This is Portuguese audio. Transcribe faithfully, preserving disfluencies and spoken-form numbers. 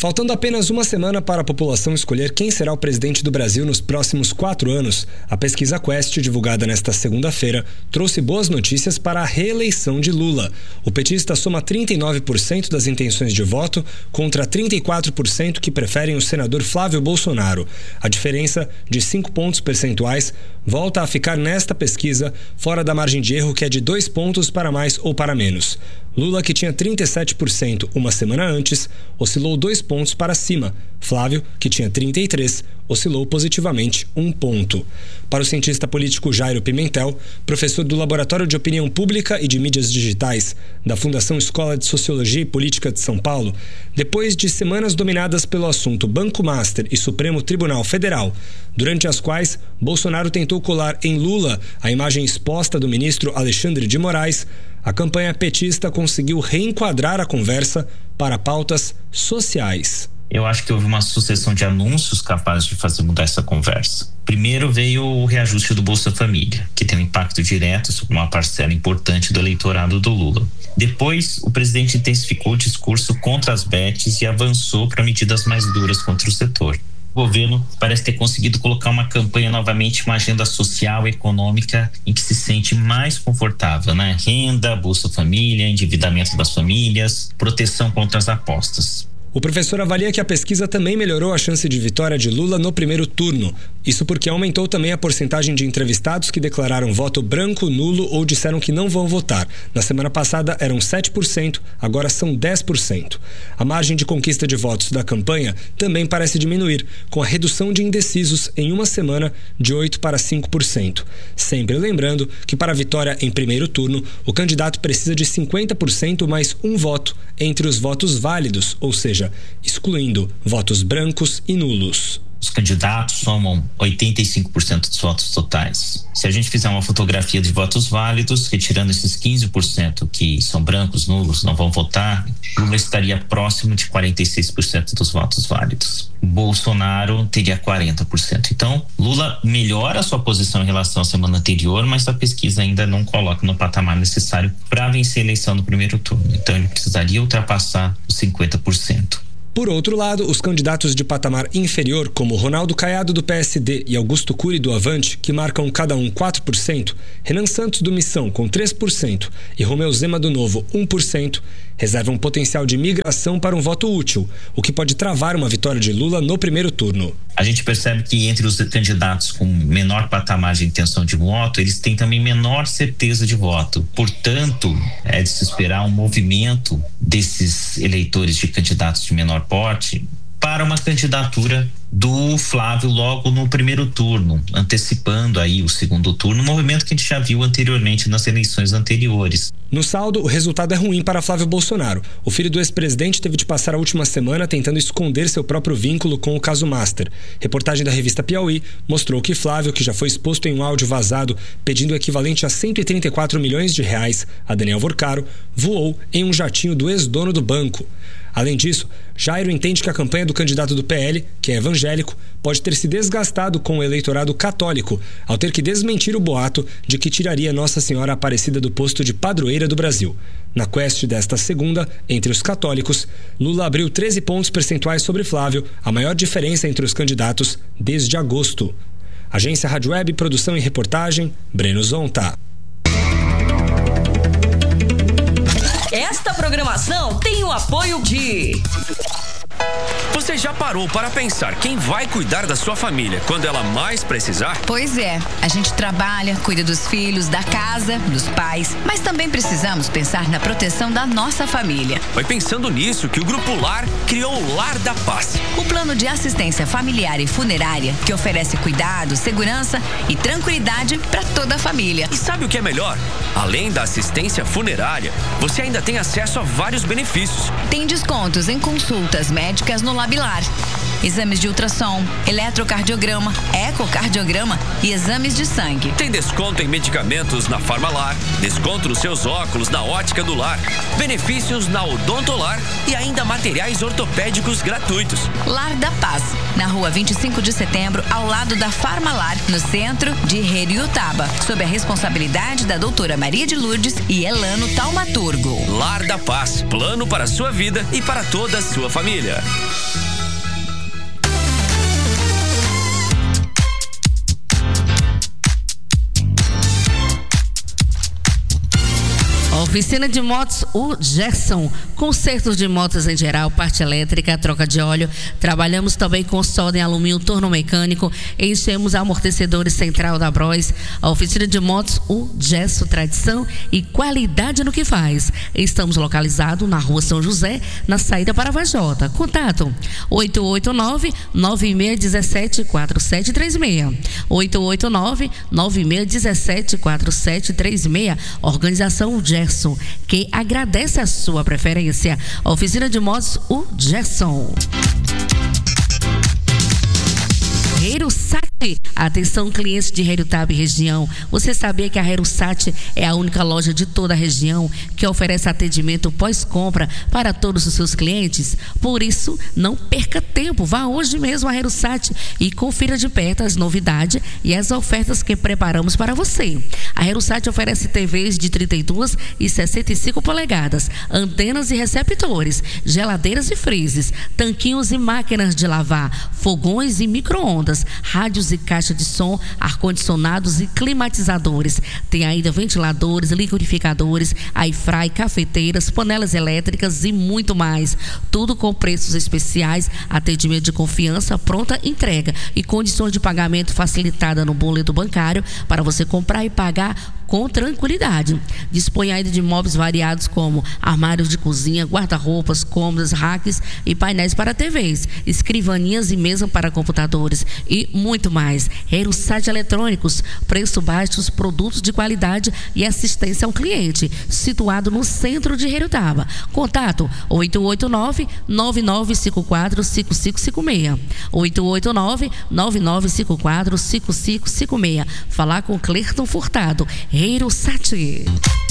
Faltando apenas uma semana para a população escolher quem será o presidente do Brasil nos próximos quatro anos, a pesquisa Quest, divulgada nesta segunda-feira, trouxe boas notícias para a reeleição de Lula. O petista soma trinta e nove por cento das intenções de voto contra trinta e quatro por cento que preferem o senador Flávio Bolsonaro. A diferença de cinco pontos percentuais volta a ficar nesta pesquisa fora da margem de erro, que é de dois pontos para mais ou para menos. Lula, que tinha trinta e sete por cento uma semana antes, oscilou dois pontos para cima. Flávio, que tinha trinta e três por cento, oscilou positivamente um ponto. Para o cientista político Jairo Pimentel, professor do Laboratório de Opinião Pública e de Mídias Digitais da Fundação Escola de Sociologia e Política de São Paulo, depois de semanas dominadas pelo assunto Banco Master e Supremo Tribunal Federal, durante as quais Bolsonaro tentou colar em Lula a imagem exposta do ministro Alexandre de Moraes, a campanha petista conseguiu reenquadrar a conversa para pautas sociais. Eu acho que houve uma sucessão de anúncios capazes de fazer mudar essa conversa. Primeiro veio o reajuste do Bolsa Família, que tem um impacto direto sobre uma parcela importante do eleitorado do Lula. Depois, o presidente intensificou o discurso contra as bets e avançou para medidas mais duras contra o setor. O governo parece ter conseguido colocar uma campanha novamente, uma agenda social e econômica em que se sente mais confortável, né? Renda, Bolsa Família, endividamento das famílias, proteção contra as apostas. O professor avalia que a pesquisa também melhorou a chance de vitória de Lula no primeiro turno. Isso porque aumentou também a porcentagem de entrevistados que declararam voto branco, nulo ou disseram que não vão votar. Na semana passada eram sete por cento, agora são dez por cento. A margem de conquista de votos da campanha também parece diminuir, com a redução de indecisos em uma semana de oito para cinco por cento. Sempre lembrando que para a vitória em primeiro turno, o candidato precisa de cinquenta por cento mais um voto entre os votos válidos, ou seja, excluindo votos brancos e nulos. Os candidatos somam oitenta e cinco por cento dos votos totais. Se a gente fizer uma fotografia de votos válidos, retirando esses quinze por cento que são brancos, nulos, não vão votar, Lula estaria próximo de quarenta e seis por cento dos votos válidos. Bolsonaro teria quarenta por cento. Então, Lula melhora a sua posição em relação à semana anterior, mas a pesquisa ainda não coloca no patamar necessário para vencer a eleição no primeiro turno. Então, ele precisaria ultrapassar os cinquenta por cento. Por outro lado, os candidatos de patamar inferior, como Ronaldo Caiado do P S D e Augusto Cury do Avante, que marcam cada um quatro por cento, Renan Santos do Missão com três por cento e Romeu Zema do Novo um por cento, reservam um potencial de migração para um voto útil, o que pode travar uma vitória de Lula no primeiro turno. A gente percebe que entre os candidatos com menor patamar de intenção de voto, eles têm também menor certeza de voto. Portanto, é de se esperar um movimento desses eleitores de candidatos de menor porte para uma candidatura do Flávio logo no primeiro turno, antecipando aí o segundo turno, um movimento que a gente já viu anteriormente nas eleições anteriores. No saldo, o resultado é ruim para Flávio Bolsonaro. O filho do ex-presidente teve de passar a última semana tentando esconder seu próprio vínculo com o caso Master. Reportagem da revista Piauí mostrou que Flávio, que já foi exposto em um áudio vazado pedindo o equivalente a cento e trinta e quatro milhões de reais a Daniel Vorcaro, voou em um jatinho do ex-dono do banco. Além disso, Jairo entende que a campanha do candidato do P L, que é evangélico, pode ter se desgastado com o eleitorado católico, ao ter que desmentir o boato de que tiraria Nossa Senhora Aparecida do posto de padroeira do Brasil. Na Quest desta segunda, entre os católicos, Lula abriu treze pontos percentuais sobre Flávio, a maior diferença entre os candidatos desde agosto. Agência Rádio Web, produção e reportagem, Breno Zonta. Esta programação tem o apoio de... Você já parou para pensar quem vai cuidar da sua família quando ela mais precisar? Pois é, a gente trabalha, cuida dos filhos, da casa, dos pais, mas também precisamos pensar na proteção da nossa família. Foi pensando nisso que o Grupo Lar criou o Lar da Paz. O plano de assistência familiar e funerária que oferece cuidado, segurança e tranquilidade para toda a família. E sabe o que é melhor? Além da assistência funerária, você ainda tem acesso a vários benefícios. Tem descontos em consultas médicas no Labilar. exames de ultrassom, eletrocardiograma, ecocardiograma e exames de sangue. Tem desconto em medicamentos na Farmalar, desconto nos seus óculos na Ótica do Lar, benefícios na Odontolar e ainda materiais ortopédicos gratuitos. Lar da Paz, na rua vinte e cinco de setembro, ao lado da Farmalar, no centro de Heriotaba, sob a responsabilidade da doutora Maria de Lourdes e Elano Taumaturgo. Lar da Paz, plano para a sua vida e para toda a sua família. Oficina de motos, o Gerson. Consertos de motos em geral, parte elétrica, troca de óleo. Trabalhamos também com solda em alumínio, torno mecânico. Enchemos amortecedores central da Bros. A oficina de motos, o Gerson, tradição e qualidade no que faz. Estamos localizados na rua São José, na saída para a Vajota. Contato oito oito nove, nove seis um sete, quatro sete três seis. oito oito nove, nove seis um sete, quatro sete três seis. Organização Gerson, que agradece a sua preferência. A oficina de motos, o Gerson. Herusat. Atenção, clientes de Heriotaba e região. Você sabia que a Herusat é a única loja de toda a região que oferece atendimento pós-compra para todos os seus clientes? Por isso, não perca tempo. Vá hoje mesmo à Herusat e confira de perto as novidades e as ofertas que preparamos para você. A Herusat oferece T Vs de trinta e duas e sessenta e cinco polegadas, antenas e receptores, geladeiras e freezes, tanquinhos e máquinas de lavar, fogões e micro-ondas, rádios e caixa de som, ar-condicionados e climatizadores. Tem ainda ventiladores, liquidificadores, air-fry, cafeteiras, panelas elétricas e muito mais. Tudo com preços especiais, atendimento de confiança, pronta entrega e condições de pagamento facilitada no boleto bancário para você comprar e pagar com tranquilidade. Dispõe ainda de móveis variados como armários de cozinha, guarda-roupas, cômodas, racks e painéis para T Vs, escrivaninhas e mesa para computadores e muito mais. Herusat Eletrônicos, preço baixos, produtos de qualidade e assistência ao cliente, situado no centro de Heriotaba. Contato oito oito nove, nove nove cinco quatro, cinco cinco cinco seis. oito oito nove, nove nove cinco quatro, cinco cinco cinco seis. Falar com Clerton Furtado. Herusat.